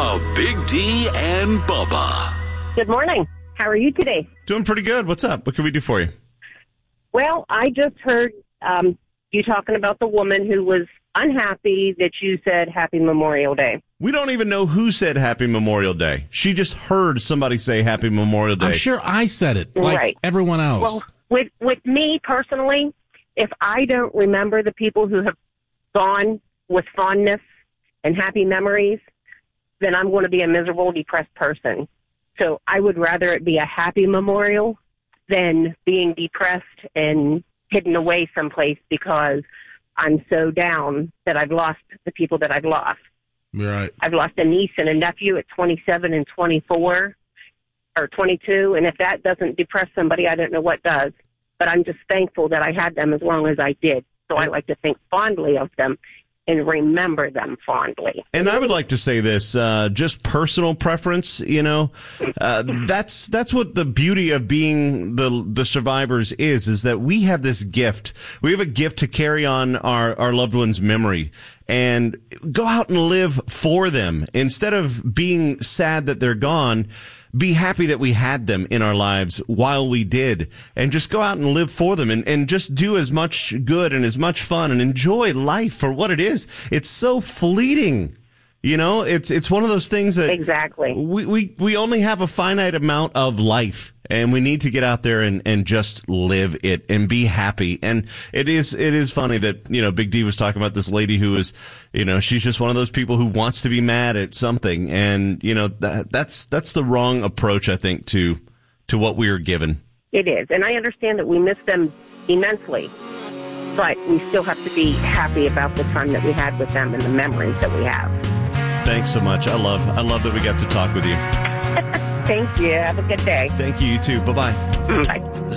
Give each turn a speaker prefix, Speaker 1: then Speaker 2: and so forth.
Speaker 1: of Big D and Bubba.
Speaker 2: Good morning. How are you today?
Speaker 3: Doing pretty good. What's up? What can we do for you?
Speaker 2: Well, I just heard you talking about the woman who was unhappy that you said Happy Memorial Day.
Speaker 3: We don't even know who said Happy Memorial Day. She just heard somebody say Happy Memorial Day.
Speaker 4: I'm sure I said it, like
Speaker 2: Right.
Speaker 4: everyone else.
Speaker 2: Well, with me personally, if I don't remember the people who have gone with fondness and happy memories, then I'm going to be a miserable, depressed person. So I would rather it be a happy memorial than being depressed and hidden away someplace because I'm so down that I've lost the people that I've lost.
Speaker 4: Right.
Speaker 2: I've lost a niece and a nephew at 27 and 24 or 22, and if that doesn't depress somebody, I don't know what does. But I'm just thankful that I had them as long as I did. So I like to think fondly of them and remember them fondly.
Speaker 3: And I would like to say this, just personal preference, that's what the beauty of being the survivors is that we have this gift. We have a gift to carry on our loved one's memory and go out and live for them. Instead of being sad that they're gone, be happy that we had them in our lives while we did, and just go out and live for them and just do as much good and as much fun and enjoy life for what it is. It's so fleeting. It's one of those things that
Speaker 2: exactly
Speaker 3: we only have a finite amount of life, and we need to get out there and just live it and be happy. And it is funny that, Big D was talking about this lady who is, she's just one of those people who wants to be mad at something. And, that's the wrong approach, I think, to what we are given.
Speaker 2: It is. And I understand that we miss them immensely, but we still have to be happy about the time that we had with them and the memories that we have.
Speaker 3: Thanks so much. I love that we got to talk with you.
Speaker 2: Thank you. Have a good day.
Speaker 3: Thank you. You too. Bye-bye.
Speaker 2: Bye.